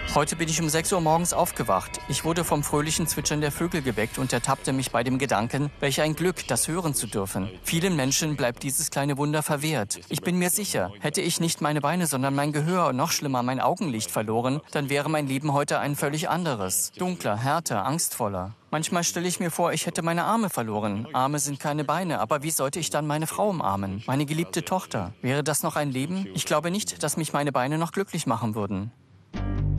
Heute bin ich um 6 Uhr morgens aufgewacht. Ich wurde vom fröhlichen Zwitschern der Vögel geweckt und ertappte mich bei dem Gedanken, welch ein Glück, das hören zu dürfen. Vielen Menschen bleibt dieses kleine Wunder verwehrt. Ich bin mir sicher, hätte ich nicht meine Beine, sondern mein Gehör und noch schlimmer mein Augenlicht verloren, dann wäre mein Leben heute ein völlig anderes. Dunkler, härter, angstvoller. Manchmal stelle ich mir vor, ich hätte meine Arme verloren. Arme sind keine Beine, aber wie sollte ich dann meine Frau umarmen? Meine geliebte Tochter. Wäre das noch ein Leben? Ich glaube nicht, dass mich meine Beine noch glücklich machen würden.